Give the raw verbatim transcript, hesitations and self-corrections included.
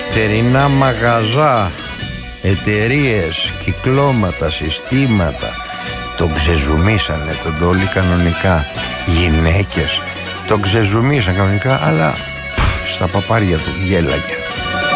Νυχτερινά μαγαζά, εταιρείες, κυκλώματα, συστήματα. Τον ξεζουμίσανε τον Ντόλι κανονικά. Γυναίκες τον ξεζουμίσαν κανονικά, αλλά πφ, στα παπάρια του γέλαγε.